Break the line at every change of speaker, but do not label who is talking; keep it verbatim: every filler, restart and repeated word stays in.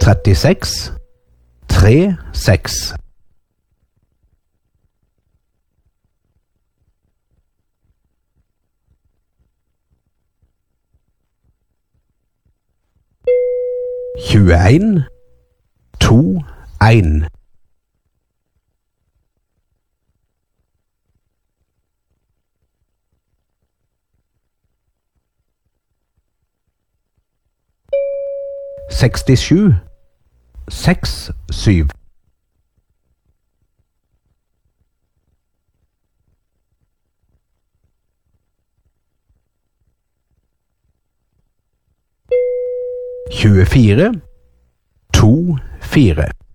trettiseks, tre seks. tjueen, to, en. sekstisju, seks, syv. tjuefire, to, fire.